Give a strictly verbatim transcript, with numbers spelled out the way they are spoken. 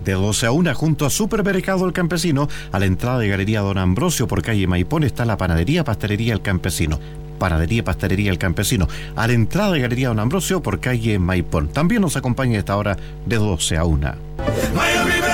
de doce a una, junto a Supermercado El Campesino, a la entrada de Galería Don Ambrosio por calle Maipón, está la Panadería Pastelería El Campesino. Panadería Pastelería El Campesino, a la entrada de Galería Don Ambrosio por calle Maipón. También nos acompaña a esta hora de doce a una. Miami